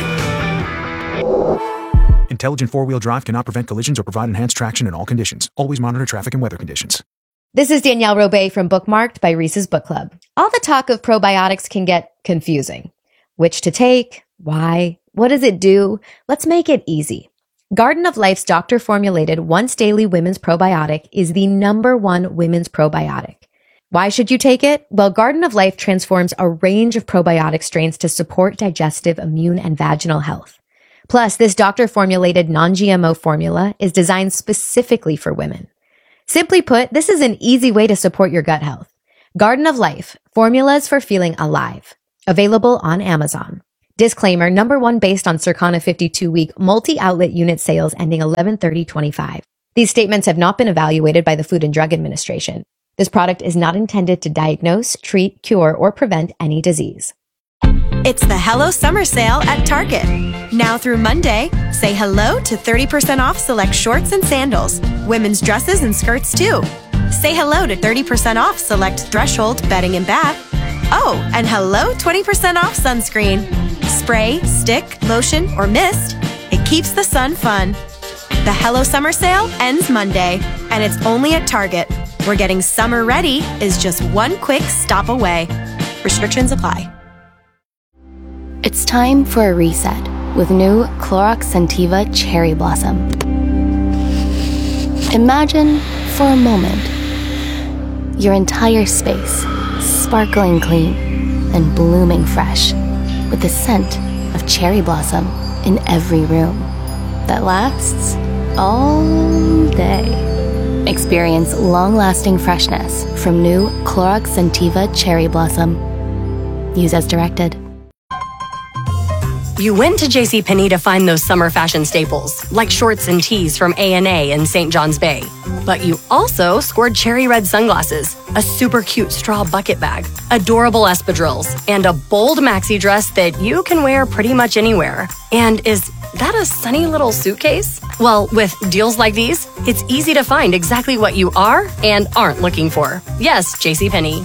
Intelligent four-wheel drive cannot prevent collisions or provide enhanced traction in all conditions. Always monitor traffic and weather conditions. This is Danielle Robay from Bookmarked by Reese's Book Club. All the talk of probiotics can get confusing. Which to take? Why? What does it do? Let's make it easy. Garden of Life's doctor-formulated once-daily women's probiotic is the number one women's probiotic. Why should you take it? Well, Garden of Life transforms a range of probiotic strains to support digestive, immune, and vaginal health. Plus, this doctor-formulated non-G M O formula is designed specifically for women. Simply put, this is an easy way to support your gut health. Garden of Life, formulas for feeling alive. Available on Amazon. Disclaimer, number one based on Circana fifty-two week multi-outlet unit sales ending eleven thirty twenty-five. These statements have not been evaluated by the Food and Drug Administration. This product is not intended to diagnose, treat, cure, or prevent any disease. It's the Hello Summer Sale at Target. Now through Monday, say hello to thirty percent off select shorts and sandals, women's dresses and skirts too. Say hello to thirty percent off select Threshold bedding and bath. Oh, and hello twenty percent off sunscreen. Spray, stick, lotion, or mist, it keeps the sun fun. The Hello Summer Sale ends Monday, and it's only at Target, where getting summer ready is just one quick stop away. Restrictions apply. It's time for a reset with new Clorox Scentiva Cherry Blossom. Imagine, for a moment, your entire space sparkling clean and blooming fresh with the scent of cherry blossom in every room that lasts all day. Experience long-lasting freshness from new Clorox Scentiva Cherry Blossom. Use as directed. You went to JCPenney to find those summer fashion staples, like shorts and tees from A and A in Saint John's Bay. But you also scored cherry red sunglasses, a super cute straw bucket bag, adorable espadrilles, and a bold maxi dress that you can wear pretty much anywhere. And is that a sunny little suitcase? Well, with deals like these, it's easy to find exactly what you are and aren't looking for. Yes, JCPenney.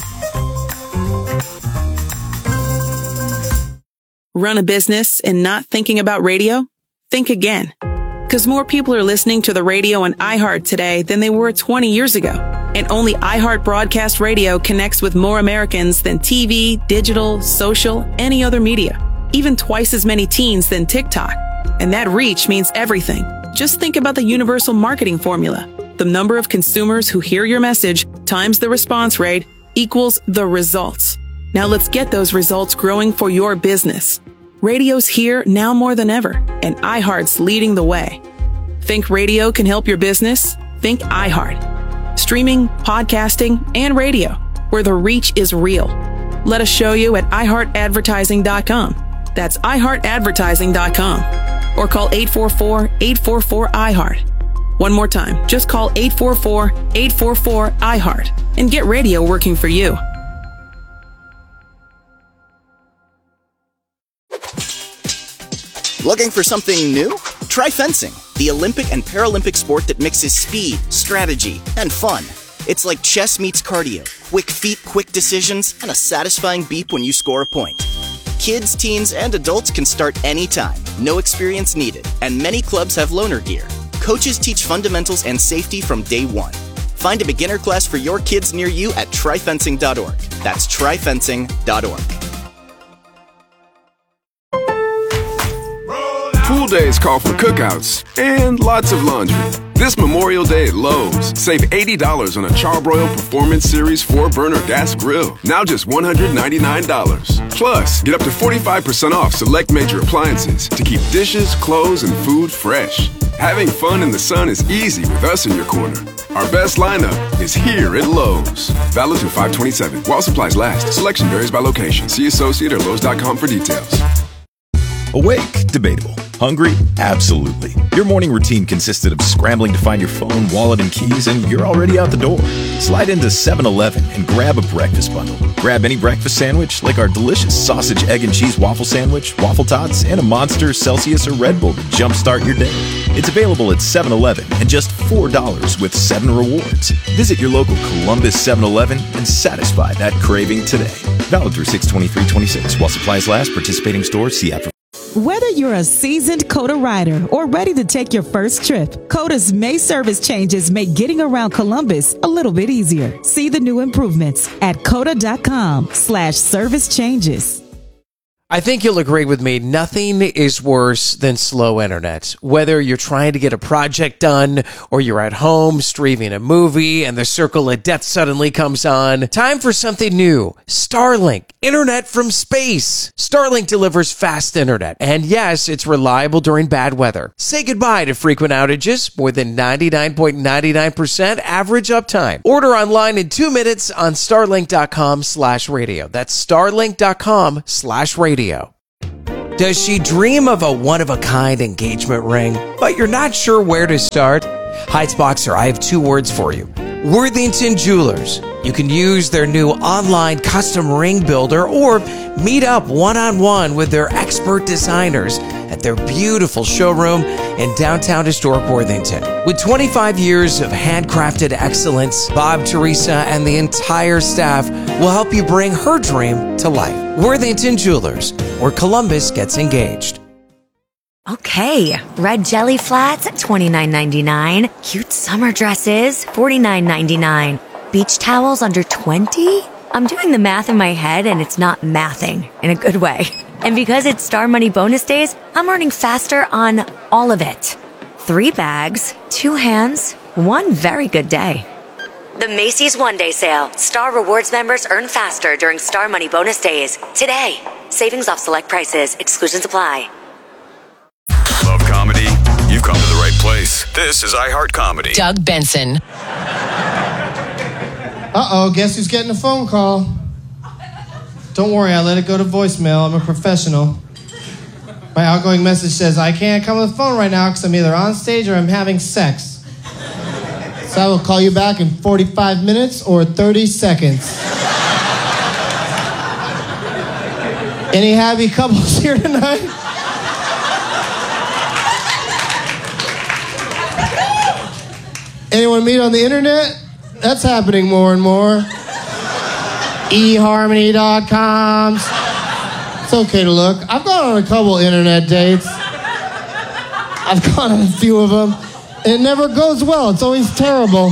Run a business and not thinking about radio? Think again. Because more people are listening to the radio on iHeart today than they were twenty years ago. And only iHeart Broadcast Radio connects with more Americans than T V, digital, social, any other media. Even twice as many teens than TikTok. And that reach means everything. Just think about the universal marketing formula. The number of consumers who hear your message times the response rate equals the results. Now let's get those results growing for your business. Radio's here now more than ever, and iHeart's leading the way. Think radio can help your business? Think iHeart. Streaming, podcasting, and radio, where the reach is real. Let us show you at i heart advertising dot com. That's i heart advertising dot com. Or call eight four four, eight four four, I heart. One more time, just call eight four four, eight four four, I heart and get radio working for you. Looking for something new? Try fencing, the Olympic and Paralympic sport that mixes speed, strategy, and fun. It's like chess meets cardio, quick feet, quick decisions, and a satisfying beep when you score a point. Kids, teens, and adults can start anytime, no experience needed, and many clubs have loaner gear. Coaches teach fundamentals and safety from day one. Find a beginner class for your kids near you at try fencing dot org. That's try fencing dot org. Pool days call for cookouts and lots of laundry. This Memorial Day at Lowe's, save eighty dollars on a Charbroil Performance Series four burner gas grill. Now just one hundred ninety-nine dollars. Plus, get up to forty-five percent off select major appliances to keep dishes, clothes, and food fresh. Having fun in the sun is easy with us in your corner. Our best lineup is here at Lowe's. Valid through five twenty-seven. While supplies last. Selection varies by location. See associate or lowes dot com for details. Awake? Debatable. Hungry? Absolutely. Your morning routine consisted of scrambling to find your phone, wallet, and keys, and you're already out the door. Slide into seven eleven and grab a breakfast bundle. Grab any breakfast sandwich, like our delicious sausage, egg, and cheese waffle sandwich, waffle tots, and a Monster, Celsius, or Red Bull to jumpstart your day. It's available at seven eleven and just four dollars with seven rewards. Visit your local Columbus seven eleven and satisfy that craving today. Valid through six twenty-three twenty-six. While supplies last, participating stores, see app for. Whether you're a seasoned COTA rider or ready to take your first trip, COTA's May service changes make getting around Columbus a little bit easier. See the new improvements at COTA dot com slash service changes. I think you'll agree with me. Nothing is worse than slow internet. Whether you're trying to get a project done or you're at home streaming a movie and the circle of death suddenly comes on. Time for something new. Starlink. Internet from space. Starlink delivers fast internet. And yes, it's reliable during bad weather. Say goodbye to frequent outages. More than ninety-nine point nine nine percent average uptime. Order online in two minutes on starlink.com slash radio. That's starlink.com slash radio. Does she dream of a one-of-a-kind engagement ring, but you're not sure where to start? Heights Boxer, I have two words for you. Worthington Jewelers. You can use their new online custom ring builder or meet up one-on-one with their expert designers at their beautiful showroom in downtown historic Worthington. With twenty-five years of handcrafted excellence, Bob, Teresa, and the entire staff will help you bring her dream to life. Worthington Jewelers, where Columbus gets engaged. Okay, red jelly flats at twenty-nine ninety-nine. Cute summer dresses, forty-nine ninety-nine. Beach towels under twenty? I'm doing the math in my head and it's not mathing in a good way. And because it's Star Money bonus days, I'm earning faster on all of it. Three bags, two hands, one very good day. The Macy's One Day Sale. Star Rewards members earn faster during Star Money bonus days. Today. Savings off select prices. Exclusions apply. Love comedy? You've come to the right place. This is iHeart Comedy. Doug Benson. Uh-oh, guess who's getting a phone call? Don't worry, I let it go to voicemail. I'm a professional. My outgoing message says, I can't come to the phone right now because I'm either on stage or I'm having sex. So I will call you back in forty-five minutes or thirty seconds. Any happy couples here tonight? Anyone meet on the internet? That's happening more and more. e harmony dot com. It's okay to look. I've gone on a couple internet dates. I've gone on a few of them. It never goes well. It's always terrible.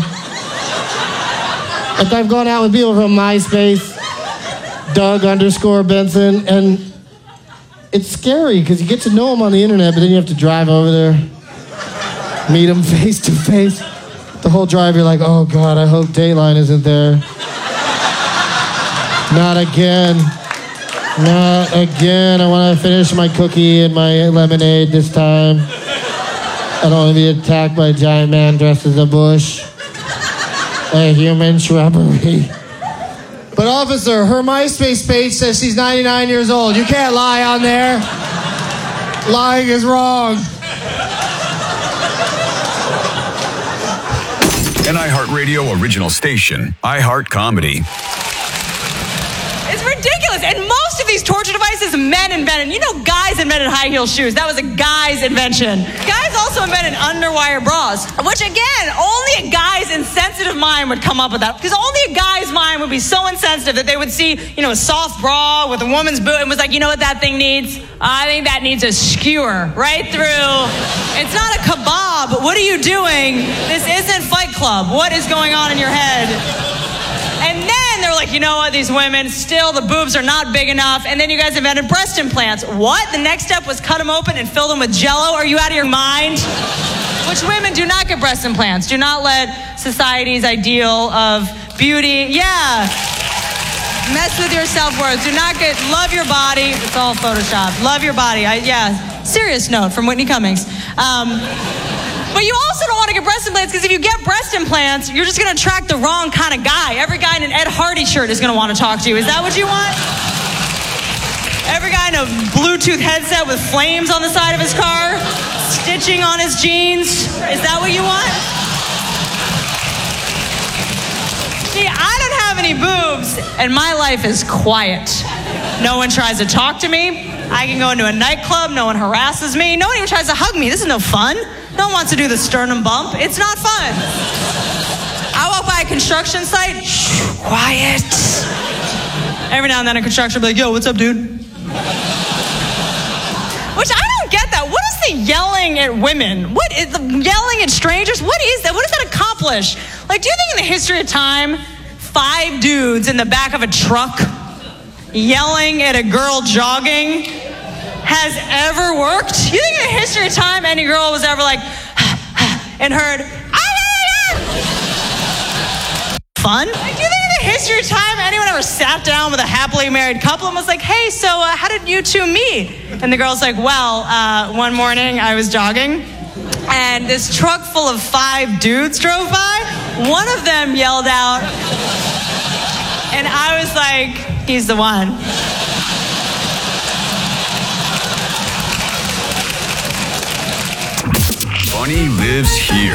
Like I've gone out with people from MySpace, Doug underscore Benson, and it's scary because you get to know them on the internet, but then you have to drive over there, meet them face to face. The whole drive, you're like, oh God, I hope Dayline isn't there. Not again. Not again. I want to finish my cookie and my lemonade this time. I don't want to be attacked by a giant man dressed as a bush. A human shrubbery. But officer, her MySpace page says she's ninety-nine years old. You can't lie on there. Lying is wrong. An iHeartRadio original station, iHeart Comedy. It's ridiculous. And most of these torture devices men invented. You know, guys invented high heel shoes. That was a guy's invention. Guys also invented underwire bras, which again, only a guy's insensitive mind would come up with that. Because only a guy's mind would be so insensitive that they would see, you know, a soft bra with a woman's boot and was like, you know what that thing needs? I think that needs a skewer right through. It's not a kebab. What are you doing? This isn't Fight Club. What is going on in your head? And then they're like, you know what, these women, still the boobs are not big enough. And then you guys invented breast implants. What? The next step was cut them open and fill them with Jell-O? Are you out of your mind? Which women do not get breast implants. Do not let society's ideal of beauty, yeah, mess with your self-worth. Do not get, love your body. It's all Photoshop. Love your body. I, yeah, serious note from Whitney Cummings. Um... But you also don't want to get breast implants because if you get breast implants, you're just going to attract the wrong kind of guy. Every guy in an Ed Hardy shirt is going to want to talk to you. Is that what you want? Every guy in a Bluetooth headset with flames on the side of his car, stitching on his jeans. Is that what you want? See, I don't have any boobs, and my life is quiet. No one tries to talk to me. I can go into a nightclub. No one harasses me. No one even tries to hug me. This is no fun. No one wants to do the sternum bump. It's not fun. I walk by a construction site. Shh, quiet. Every now and then a construction will be like, yo, what's up, dude? Which I don't get that. What is the yelling at women? What is the yelling at strangers? What is that? What does that accomplish? Like, do you think in the history of time, five dudes in the back of a truck yelling at a girl jogging has ever worked? You think in the history of time any girl was ever like, and heard, fun? Like, do you think in the history of time anyone ever sat down with a happily married couple and was like, hey, so uh, how did you two meet? And the girl's like, well, uh, one morning I was jogging and this truck full of five dudes drove by. One of them yelled out and I was like, he's the one. Funny lives here.